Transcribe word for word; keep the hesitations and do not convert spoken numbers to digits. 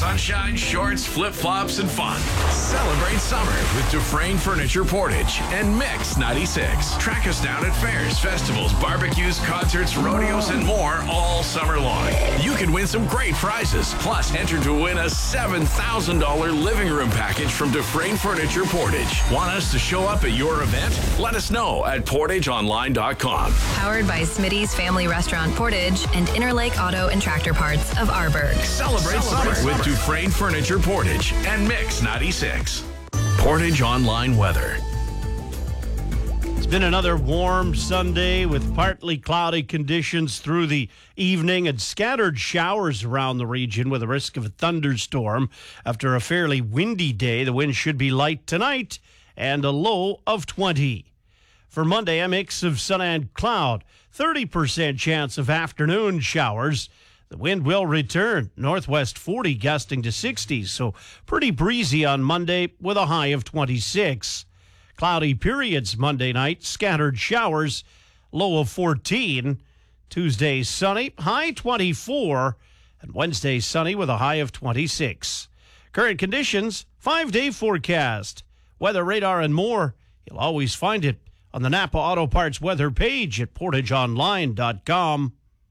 Sunshine, shorts, flip-flops, and fun. Celebrate summer with Dufresne Furniture Portage and Mix ninety-six. Track us down at fairs, festivals, barbecues, concerts, rodeos, and more all summer long. You can win some great prizes. Plus, enter to win a seven thousand dollars living room package from Dufresne Furniture Portage. Want us to show up at your event? Let us know at portage online dot com. Powered by Smitty's Family Restaurant Portage and Interlake Auto and Tractor Parts of Arborg. Celebrate, Celebrate summer, summer with Dufresne Furniture Portage and Mix ninety-six. Portage Online Weather. It's been another warm Sunday with partly cloudy conditions through the evening and scattered showers around the region with a risk of a thunderstorm. After a fairly windy day, the wind should be light tonight and a low of twenty. For Monday, a mix of sun and cloud, thirty percent chance of afternoon showers. The wind will return, northwest forty gusting to sixty, so pretty breezy on Monday with a high of twenty-six. Cloudy periods Monday night, scattered showers, low of fourteen. Tuesday sunny, high twenty-four, and Wednesday sunny with a high of twenty-six. Current conditions, five-day forecast, weather radar and more. You'll always find it on the Napa Auto Parts weather page at portage online dot com.